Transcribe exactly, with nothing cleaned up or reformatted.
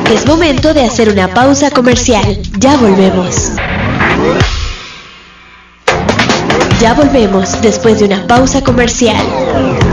Es momento de hacer una pausa comercial. Ya volvemos. Ya volvemos después de una pausa comercial.